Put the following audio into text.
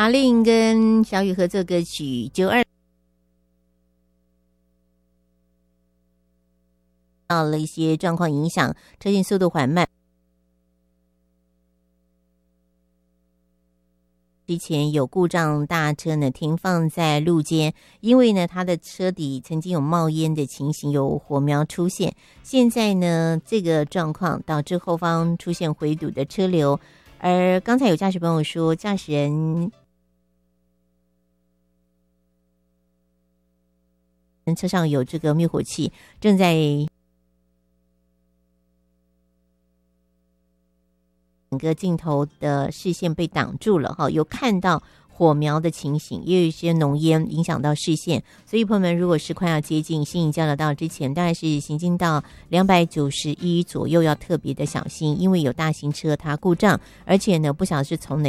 阿令跟小雨合作歌曲92到了一些状况影响，车进速度缓慢。之前有故障大车呢停放在路肩，因为呢它的车底曾经有冒烟的情形，有火苗出现。现在呢这个状况导致后方出现回堵的车流，而刚才有驾驶朋友说驾驶人车上有这个灭火器，正在整个镜头的视线被挡住了哈，有看到火苗的情形，也有一些浓烟影响到视线，所以朋友们如果是快要接近新营交流道之前，当然是行经到291左右要特别的小心，因为有大型车它故障，而且呢不晓得是从哪